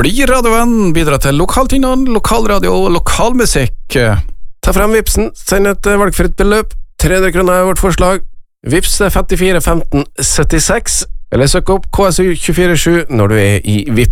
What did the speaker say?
Bli radiovenn, bidra til lokaltingene, lokalradio og lokalmusikk. Ta frem Vipsen, send et valgfritt beløp. 300 kroner er vårt forslag. Vips 54 15 76, eller søk opp KSU 24/7 når du er i Vips.